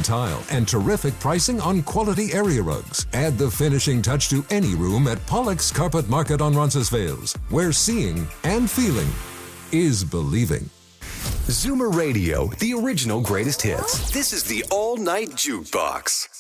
tile and terrific pricing on quality area rugs. Add the finishing touch to any room at Pollock's Carpet Market on Roncesvalles, where seeing and feeling is believing. Zoomer Radio, the original greatest hits. This is the All Night Jukebox.